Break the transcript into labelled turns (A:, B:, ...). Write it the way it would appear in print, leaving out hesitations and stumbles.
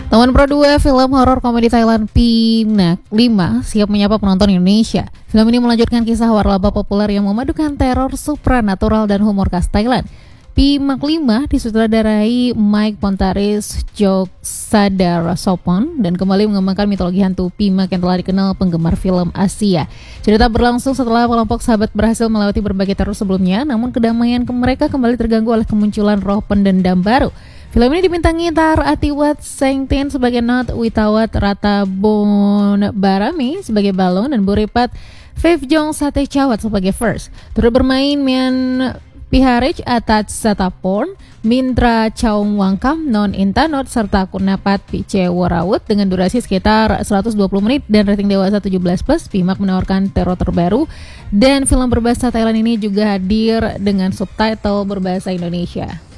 A: Taman Pro 2, film horor komedi Thailand Pinak 5 siap menyapa penonton Indonesia. Film ini melanjutkan kisah warlaba populer yang memadukan teror supranatural dan humor khas Thailand. Pinak 5 disutradarai Mike Pontaris Joksadar Sopon dan kembali mengembangkan mitologi hantu Pimak yang telah dikenal penggemar film Asia. Cerita berlangsung setelah kelompok sahabat berhasil melewati berbagai teror sebelumnya, namun kedamaian mereka kembali terganggu oleh kemunculan roh pendendam baru. Film ini dibintangi Tar Atiwat Sengtin sebagai Not, Witawat Ratabon Barami sebagai Balon, dan Buripat Fevjong Sate Chawat sebagai First. Turut bermain Mian Piharich Atat Satapon, Mintra Chaung Wangkam, Non Intanot, serta Kunapat Pice Warawut dengan durasi sekitar 120 menit dan rating dewasa 17+. Pimak menawarkan teror terbaru dan film berbahasa Thailand ini juga hadir dengan subtitle berbahasa Indonesia.